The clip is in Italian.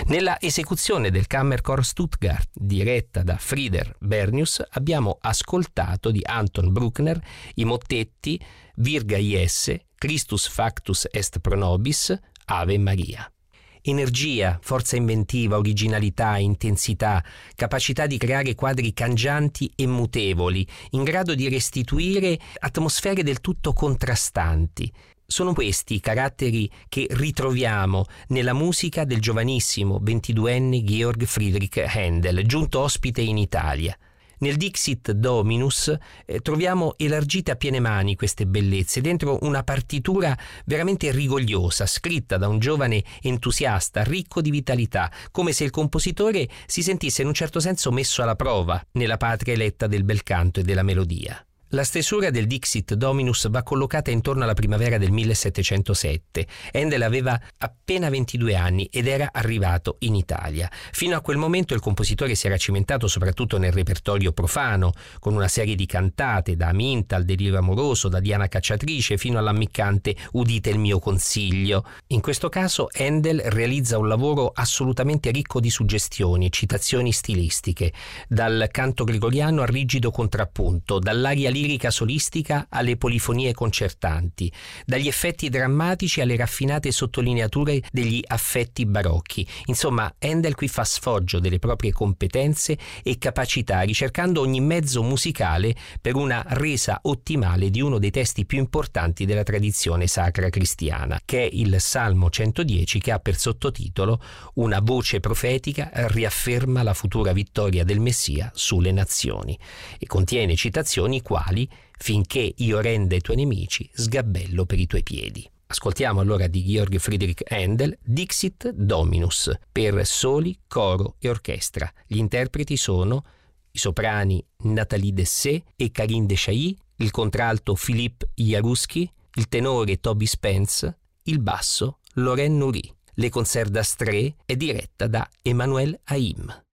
Nella esecuzione del Kammerchor Stuttgart, diretta da Frieder Bernius, abbiamo ascoltato di Anton Bruckner i mottetti Virga Ies, Christus Factus est pro nobis, Ave Maria. Energia, forza inventiva, originalità, intensità, capacità di creare quadri cangianti e mutevoli, in grado di restituire atmosfere del tutto contrastanti. Sono questi i caratteri che ritroviamo nella musica del giovanissimo 22enne Georg Friedrich Händel, giunto ospite in Italia. Nel Dixit Dominus troviamo elargite a piene mani queste bellezze dentro una partitura veramente rigogliosa, scritta da un giovane entusiasta, ricco di vitalità, come se il compositore si sentisse in un certo senso messo alla prova nella patria eletta del bel canto e della melodia. La stesura del Dixit Dominus va collocata intorno alla primavera del 1707. Händel aveva appena 22 anni ed era arrivato in Italia. Fino a quel momento il compositore si era cimentato soprattutto nel repertorio profano, con una serie di cantate, da Aminta al Delirio amoroso, da Diana cacciatrice fino all'ammiccante Udite il mio consiglio. In questo caso Händel realizza un lavoro assolutamente ricco di suggestioni e citazioni stilistiche, dal canto gregoriano al rigido contrappunto, dall'aria lirica solistica alle polifonie concertanti, dagli effetti drammatici alle raffinate sottolineature degli affetti barocchi. Insomma, Händel qui fa sfoggio delle proprie competenze e capacità, ricercando ogni mezzo musicale per una resa ottimale di uno dei testi più importanti della tradizione sacra cristiana, che è il Salmo 110, che ha per sottotitolo Una voce profetica riafferma la futura vittoria del Messia sulle nazioni, e contiene citazioni quali finché io renda i tuoi nemici sgabello per i tuoi piedi. Ascoltiamo allora di Georg Friedrich Händel Dixit Dominus per soli, coro e orchestra. Gli interpreti sono i soprani Nathalie Dessay e Karine Dechailly, il contralto Philippe Jaruski, il tenore Toby Spence, il basso Laurent Noury. Le Concert d'Astrée è diretta da Emmanuel Haïm.